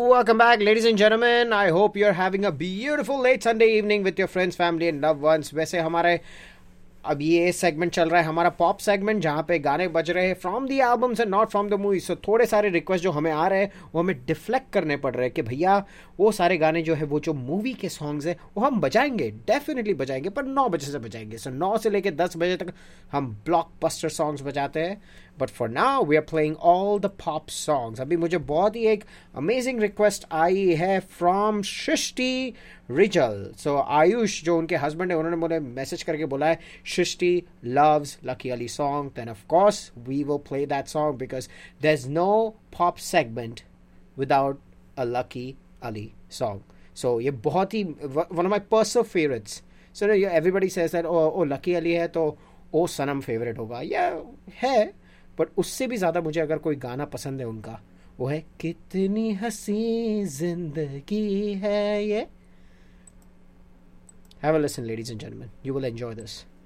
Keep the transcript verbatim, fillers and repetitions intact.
welcome back, ladies and gentlemen. I hope you're having a beautiful late Sunday evening with your friends, family and loved ones. वैसे हमारे अब ये segment चल रहा है हमारा पॉप सेगमेंट, जहाँ पे गाने बज रहे हैं from the albums and not from the movies. सो थोड़े सारे रिक्वेस्ट जो हमें आ रहे हैं वो हमें डिफ्लेक्ट करने पड़ रहे हैं कि भैया वो सारे गाने जो है वो जो मूवी के सॉन्ग्स हैं वो हम बजाएंगे, डेफिनेटली बजाएंगे, पर नौ बजे से बजाएंगे. सो so, नौ से लेकर दस बजे तक हम ब्लॉकबस्टर सॉन्ग्स बजाते हैं. But for now we are playing all the pop songs. अभी मुझे बहुत ही एक अमेजिंग रिक्वेस्ट आई है फ्रॉम सृष्टि रिजल. सो आयुष जो उनके हस्बैंड है उन्होंने मुझे मैसेज करके बोला है सृष्टि loves Lucky Ali song. Then of course we will play that song because there's no pop segment without a Lucky Ali song. So ये बहुत ही one of my personal favorites. So everybody says that oh, oh Lucky Ali है तो ओ सनम favourite होगा. या है, but उससे भी ज़्यादा मुझे अगर कोई गाना पसंद है उनका वो है कितनी हसी जिंदगी है ये. Have a listen, ladies and gentlemen. You will enjoy this.